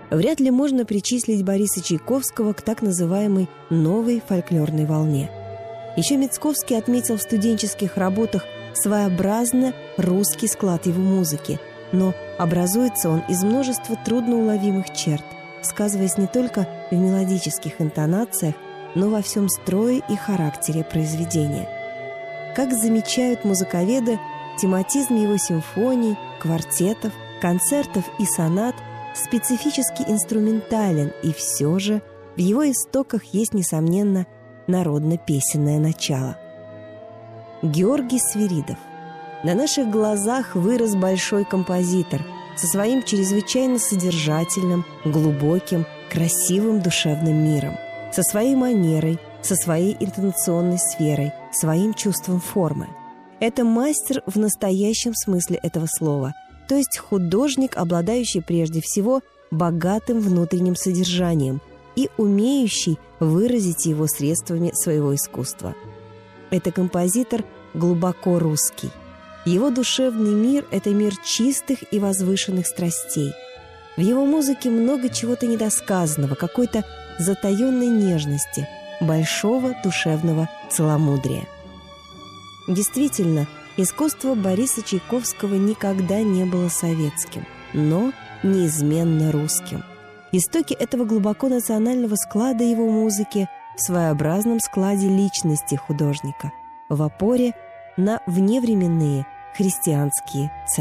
Вряд ли можно причислить Бориса Чайковского к так называемой «новой фольклорной волне». Еще Мицковский отметил в студенческих работах своеобразно русский склад его музыки, но образуется он из множества трудноуловимых черт, сказываясь не только в мелодических интонациях, но во всем строе и характере произведения. Как замечают музыковеды, тематизм его симфоний, квартетов, концертов и сонат специфически инструментален, и все же в его истоках есть, несомненно, народно-песенное начало. Георгий Свиридов. На наших глазах вырос большой композитор со своим чрезвычайно содержательным, глубоким, красивым душевным миром, со своей манерой, со своей интонационной сферой, своим чувством формы. Это мастер в настоящем смысле этого слова, то есть художник, обладающий прежде всего богатым внутренним содержанием и умеющий выразить его средствами своего искусства. Это композитор глубоко русский. Его душевный мир – это мир чистых и возвышенных страстей. В его музыке много чего-то недосказанного, какой-то затаенной нежности, большого душевного целомудрия. Действительно, искусство Бориса Чайковского никогда не было советским, но неизменно русским. Истоки этого глубоко национального склада его музыки в своеобразном складе личности художника, в опоре на вневременные христианские ценности.